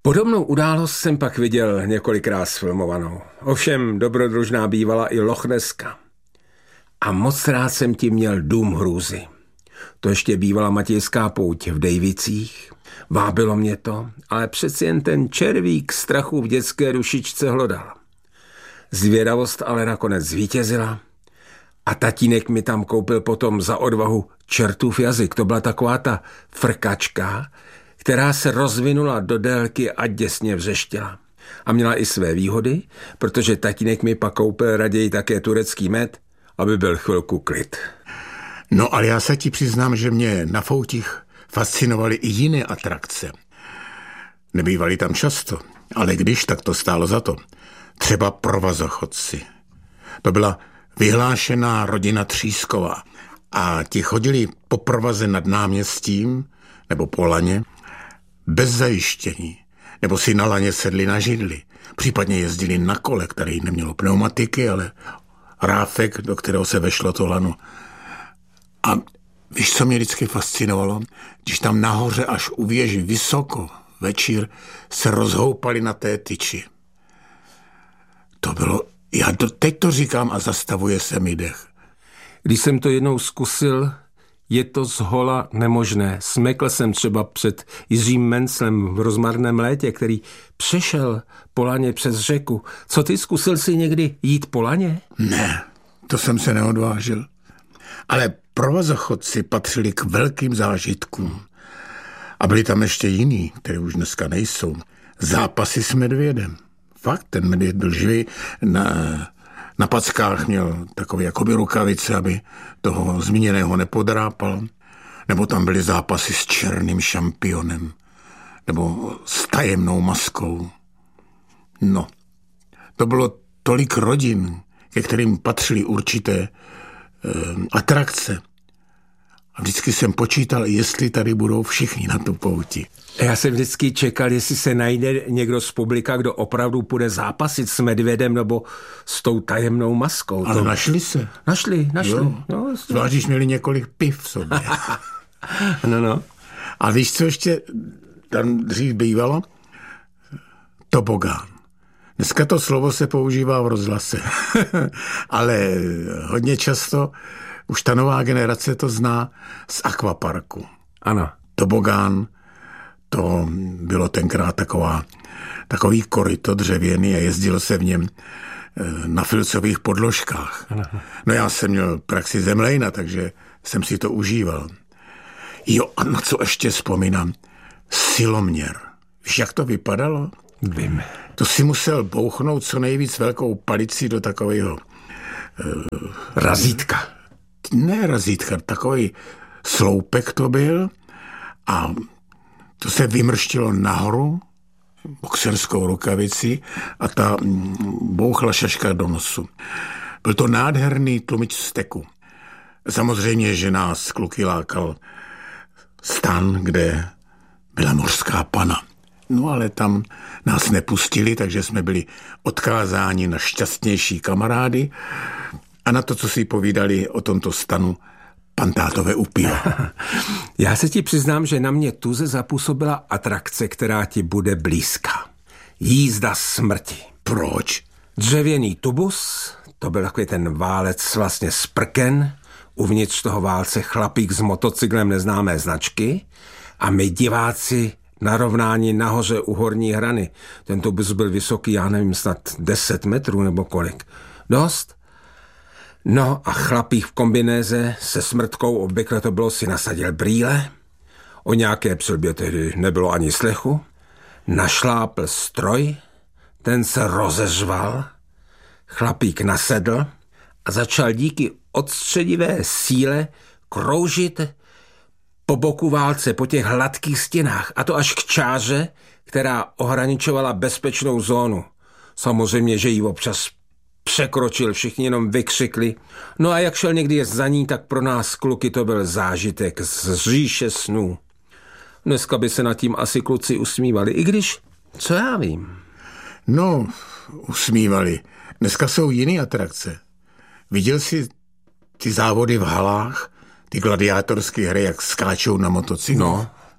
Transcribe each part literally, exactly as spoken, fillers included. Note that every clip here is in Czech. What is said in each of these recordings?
Podobnou událost jsem pak viděl několikrát sfilmovanou. Ovšem dobrodružná bývala i Lochneska. A moc rád jsem tím měl Dům hrůzy. To ještě bývala Matějská pouť v Dejvicích. Vábilo mě to, ale přeci jen ten červík strachu v dětské dušičce hlodal. Zvědavost ale nakonec zvítězila a tatínek mi tam koupil potom za odvahu Čertův jazyk. To byla taková ta frkačka, která se rozvinula do délky a děsně vřeštěla. A měla i své výhody, protože tatínek mi pak koupil raději také turecký med, aby byl chvilku klid. No ale já se ti přiznám, že mě na Foutích fascinovaly i jiné atrakce. Nebývaly tam často, ale když, tak to stálo za to. Třeba provazochodci. To byla vyhlášená rodina Třísková a ti chodili po provaze nad náměstím nebo po laně bez zajištění, nebo si na laně sedli na židli. Případně jezdili na kole, který nemělo pneumatiky, ale ráfek, do kterého se vešlo to lano. A víš, co mě vždycky fascinovalo? Když tam nahoře až u věži vysoko večír se rozhoupali na té tyči. To bylo, já to, teď to říkám a zastavuje se mi dech. Když jsem to jednou zkusil, je to zhola nemožné. Smekl jsem třeba před Jiřím Menclem v Rozmarném létě, který přešel po laně přes řeku. Co ty, zkusil jsi někdy jít po laně? Ne, to jsem se neodvážil. Ale provazochodci patřili k velkým zážitkům. A byli tam ještě jiný, které už dneska nejsou. Zápasy s medvědem. Fakt, ten medvěd byl živý. Na, na packách měl takové jakoby rukavice, aby toho zmíněného nepodrápal. Nebo tam byly zápasy s černým šampionem. Nebo s tajemnou maskou. No, to bylo tolik rodin, ke kterým patřily určité e, atrakce. A vždycky jsem počítal, jestli tady budou všichni na tu pouti. Já jsem vždycky čekal, jestli se najde někdo z publika, kdo opravdu půjde zápasit s medvědem nebo s tou tajemnou maskou. Ale to... našli se. Našli, našli. No, zvlášť, když měli několik piv v sobě. no, no. A víš, co ještě tam dřív bývalo? Tobogán. Dneska to slovo se používá v rozhlase. Ale hodně často už ta nová generace to zná z akvaparku. Ano. Tobogán, to bylo tenkrát taková, takový koryto dřevěný a jezdilo se v něm na filcových podložkách. Ano. No já jsem měl praxi zemlejna, takže jsem si to užíval. Jo, a na co ještě vzpomínám? Siloměr. Víš, jak to vypadalo? Vím. To si musel bouchnout co nejvíc velkou palicí do takového... Uh, razítka. Ne razítka, takový sloupek to byl a to se vymrštilo nahoru boxerskou rukavici a ta bouchla šaška do nosu. Byl to nádherný tlumič steku. Samozřejmě, že nás kluky lákal stan, kde byla mořská pana. No ale tam nás nepustili, takže jsme byli odkázáni na šťastnější kamarády a na to, co si povídali o tomto stanu pantátové upíva. Já se ti přiznám, že na mě tuze zapůsobila atrakce, která ti bude blízká. Jízda smrti. Proč? Dřevěný tubus, to byl takový ten válec vlastně z prken, uvnitř toho válce chlapík s motocyklem neznámé značky a my diváci narovnání nahoře u horní hrany. Ten tubus byl vysoký, já nevím, snad deset metrů nebo kolik. Dost. No a chlapík v kombinéze se smrtkou, obvykle to bylo, si nasadil brýle, o nějaké přilbě tehdy nebylo ani slechu, našlápl stroj, ten se rozeřval, chlapík nasedl a začal díky odstředivé síle kroužit po boku válce, po těch hladkých stěnách, a to až k čáře, která ohraničovala bezpečnou zónu. Samozřejmě, že ji občas překročil, všichni jenom vykřikli. No a jak šel někdy jest za ní, tak pro nás kluky to byl zážitek z říše snů. Dneska by se nad tím asi kluci usmívali, i když, co já vím. No, usmívali. Dneska jsou jiné atrakce. Viděl jsi ty závody v halách, ty gladiátorské hry, jak skáčou na motocyklu? No.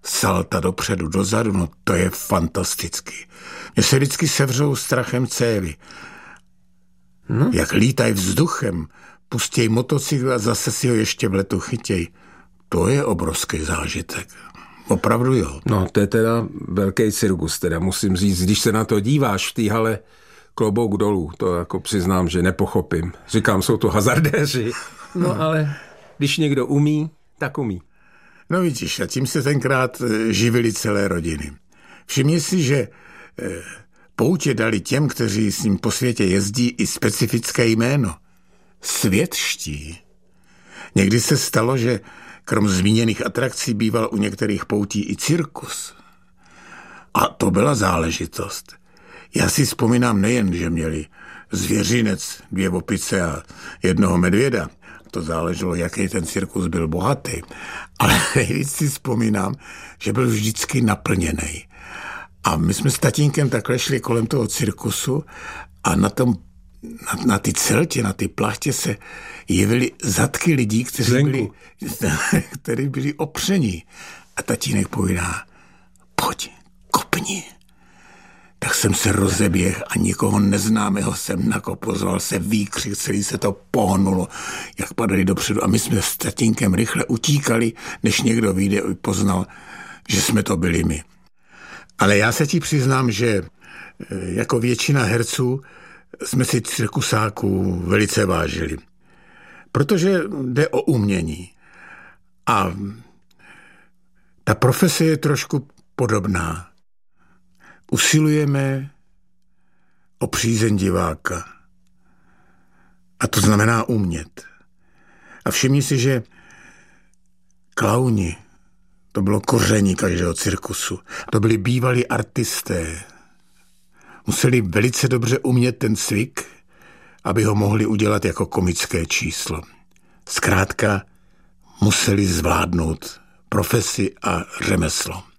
salta dopředu, dozadu, no to je fantastický. Mně se vždycky sevřou strachem cévy. No. Jak lítají vzduchem, pustěj motocykl a zase si ho ještě v letu chytěj. To je obrovský zážitek. Opravdu jo. No, to je teda velký cirkus, teda musím říct, když se na to díváš v té hale, klobouk dolů, to jako přiznám, že nepochopím. Říkám, jsou to hazardéři, no ale když někdo umí, tak umí. No vidíš, a tím se tenkrát živili celé rodiny. Všimni si, že poutě dali těm, kteří s ním po světě jezdí, i specifické jméno. Světští. Někdy se stalo, že krom zmíněných atrakcí býval u některých poutí i cirkus. A to byla záležitost. Já si vzpomínám nejen, že měli zvěřinec, dvě opice a jednoho medvěda. To záleželo, jaký ten cirkus byl bohatý. Ale nejvíc si vzpomínám, že byl vždycky naplněný. A my jsme s tatínkem takhle šli kolem toho cirkusu a na tom Na, na ty celtě, na ty plachtě se jevily zadky lidí, kteří byli, kteří byli opření. A tatínek povídá, pojď, kopni. Tak jsem se rozeběhl a nikoho neznámého jsem nakopozval se výkřik, celý se to pohnulo, jak padali dopředu. A my jsme s tatínkem rychle utíkali, než někdo vyjde a poznal, že jsme to byli my. Ale já se ti přiznám, že jako většina herců jsme si cirkusáků velice vážili. Protože jde o umění. A ta profese je trošku podobná. Usilujeme o přízeň diváka. A to znamená umět. A všimni si, že klauni, to bylo koření každého cirkusu. To byli bývalí artisté. Museli velice dobře umět ten cvik, aby ho mohli udělat jako komické číslo. Zkrátka museli zvládnout profesi a řemeslo.